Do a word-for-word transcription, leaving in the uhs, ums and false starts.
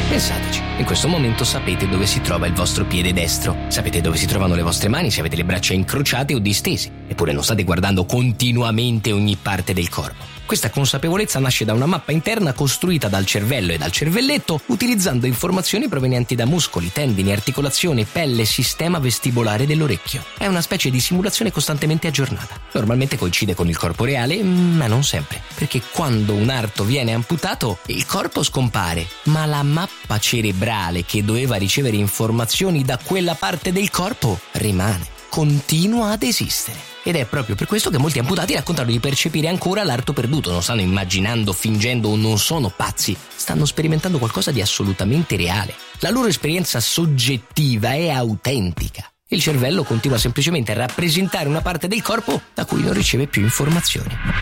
Pensateci, in questo momento sapete dove si trova il vostro piede destro, sapete dove si trovano le vostre mani se avete le braccia incrociate o distese, eppure non state guardando continuamente ogni parte del corpo. Questa consapevolezza nasce da una mappa interna costruita dal cervello e dal cervelletto utilizzando informazioni provenienti da muscoli, tendini, articolazioni, pelle e sistema vestibolare dell'orecchio. È una specie di simulazione costantemente aggiornata. Normalmente coincide con il corpo reale, ma non sempre, perché quando un arto viene amputato, il corpo scompare, ma la mappa cerebrale che doveva ricevere informazioni da quella parte del corpo rimane, continua ad esistere. Ed è proprio per questo che molti amputati raccontano di percepire ancora l'arto perduto. Non stanno immaginando, fingendo o non sono pazzi. Stanno sperimentando qualcosa di assolutamente reale. La loro esperienza soggettiva è autentica. Il cervello continua semplicemente a rappresentare una parte del corpo da cui non riceve più informazioni.